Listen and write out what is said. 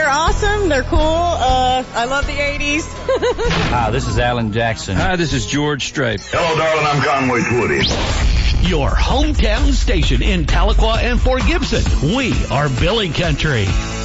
they're awesome. They're cool. I love the 80s. Hi, this is Alan Jackson. Hi, this is George Strait. Hello, darling. I'm Conway Twitty. Your hometown station in Tahlequah and Fort Gibson. We are Billy Country.